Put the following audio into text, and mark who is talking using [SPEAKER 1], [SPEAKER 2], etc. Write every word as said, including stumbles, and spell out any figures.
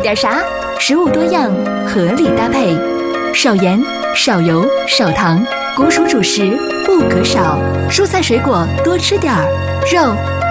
[SPEAKER 1] 点啥？食物多样，合理搭配，少盐、少油、少糖，古蜀主食不可少。蔬菜水果多吃点儿，肉。